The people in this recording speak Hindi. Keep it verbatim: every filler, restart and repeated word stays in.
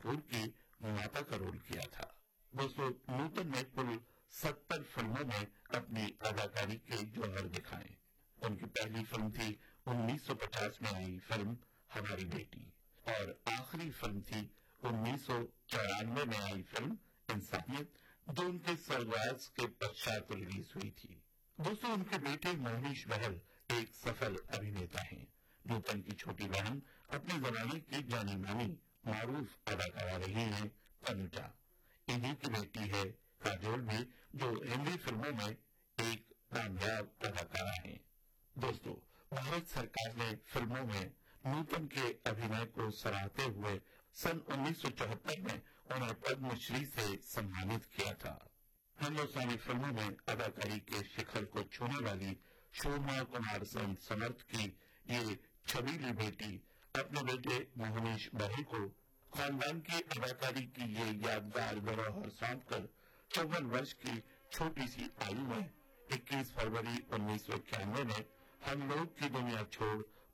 कपूर की माता का रोल किया था। दोस्तों, नूतन ने कुल सत्तर फिल्मों में अपनी अदाकारी के जौहर दिखाए। उनकी पहली फिल्म थी उन्नीस सौ पचास में आई फिल्म हमारी बेटी और आखिरी फिल्म थी उन्नीस सौ चौरानवे में आई फिल्म इंसानियत, जो उनके स्वर्गवास के पश्चात रिलीज हुई थी। दोस्तों, उनके बेटे मोहनीश बहल एक सफल अभिनेता हैं। नूतन की छोटी बहन अपने जमाने की जानी मानी मारूफ अदाकारा रही है तनुजा। इन्हीं की बेटी है काजोल भी, जो हिंदी फिल्मों में एक कामयाब अदाकारा है। दोस्तों, भारत सरकार ने फिल्मों में नूतन के अभिनय को सराहते हुए सन उन्नीस सौ चौहत्तर में उन्हें पद्मश्री से सम्मानित किया था। हिंदुस्तानी फिल्मों में अदाकारी के शिखर को छूने वाली शोभना कुमार सेन समर्थ की ये छबीली बेटी अपने बेटे मोहनीश बहल को खानदान की अदाकारी की ये यादगार धरोहर सौंपकर चौवन वर्ष की छोटी सी आयु में इक्कीस फरवरी उन्नीस सौ इक्यानवे में हम लोग की दुनिया छोड़